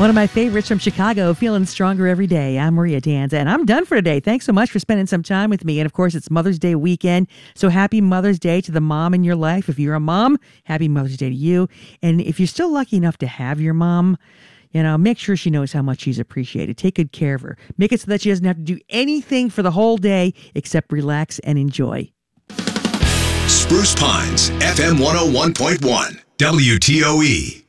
One of my favorites from Chicago, Feeling Stronger Every Day. I'm Maria Danza, and I'm done for today. Thanks so much for spending some time with me. And of course, it's Mother's Day weekend. So happy Mother's Day to the mom in your life. If you're a mom, happy Mother's Day to you. And if you're still lucky enough to have your mom, make sure she knows how much she's appreciated. Take good care of her. Make it so that she doesn't have to do anything for the whole day except relax and enjoy. Spruce Pines, FM 101.1, WTOE.